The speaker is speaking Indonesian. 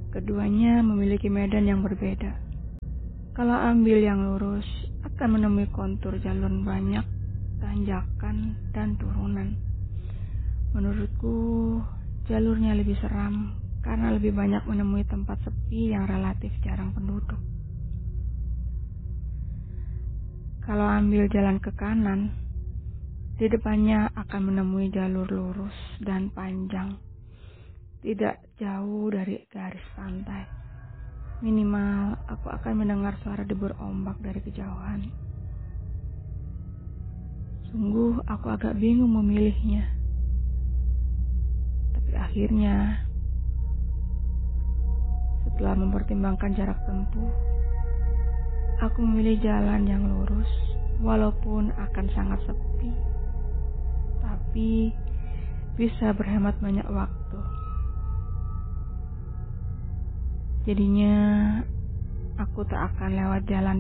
Keduanya memiliki medan yang berbeda. Kalau ambil yang lurus, akan menemui kontur jalur banyak, tanjakan, dan turunan. Menurutku, jalurnya lebih seram karena lebih banyak menemui tempat sepi yang relatif jarang penduduk. Kalau ambil jalan ke kanan, di depannya akan menemui jalur lurus dan panjang, tidak jauh dari garis pantai. Minimal, aku akan mendengar suara debur ombak dari kejauhan. Sungguh, aku agak bingung memilihnya. Tapi akhirnya, setelah mempertimbangkan jarak tempuh, aku memilih jalan yang lurus, walaupun akan sangat sepi. Tapi bisa berhemat banyak waktu. Jadinya, aku tak akan lewat jalan